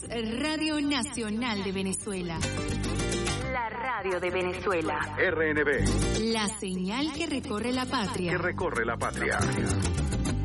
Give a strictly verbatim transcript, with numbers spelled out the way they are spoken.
Radio Nacional de Venezuela. La radio de Venezuela. R N V. La señal que recorre la patria. Que recorre la patria.